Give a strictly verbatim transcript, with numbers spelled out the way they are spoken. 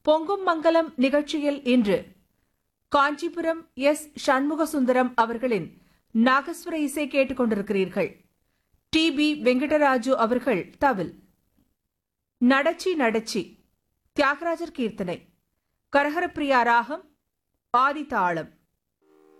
பொங்கும் மங்கலம் நிகழ்ச்சியில் இன்று காஞ்சிபுரம் எஸ் சண்முகசுந்தரம் அவர்களின் நாகஸ்வர இசை கேட்டுக் கொண்டிருக்கிறீர்கள். டி பி வெங்கடராஜு அவர்கள் தவில். நடச்சி நடச்சி தியாகராஜர் கீர்த்தனை. கரஹரப்பிரியா ராகம் ஆதி தாளம்.